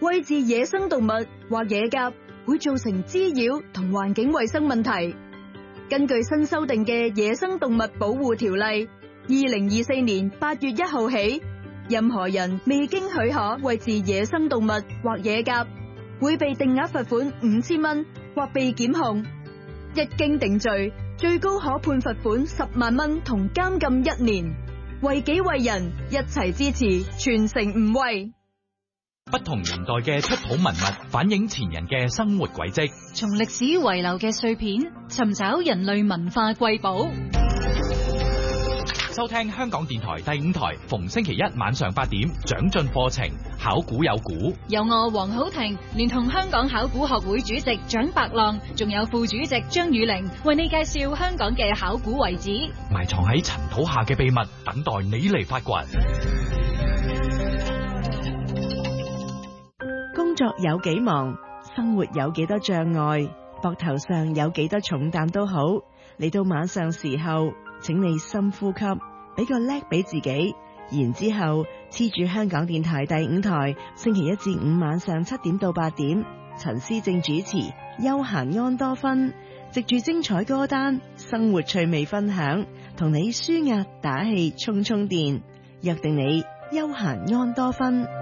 餵飼野生動物或野鴿會造成滋擾同環境衛生問題。根據新修訂嘅《野生動物保護條例》，2024年8月1號起，任何人未經許可餵飼野生動物或野鴿，會被定額罰款5000蚊或被檢控。一經定罪，最高可判罰款10萬蚊同監禁1年。為己為人，一齊支持，全城唔餵。 不同年代嘅出土文物反映前人嘅生活軌跡， 從歷史遺留嘅碎片尋找人類文化瑰寶。 收聽香港電台第5台，逢星期一晚上8點，長進課程，考古有估， 由我黃好婷聯同香港考古學會主席蔣白浪，仲有副主席張宇玲，為你介紹香港嘅考古遺址， 埋藏喺塵土下嘅秘密，等待你嚟發掘。 工作有幾忙，生活有幾多障礙，膊頭上有幾多重擔都好，嚟到晚上時候，請你深呼吸，俾個叻俾自己，然之後黐住香港電台第5台，星期一至5晚上7點到8點，陳思正主持休閒安多芬，藉住精彩歌單、生活趣味分享，同你舒壓打氣充充電，約定你休閒安多芬。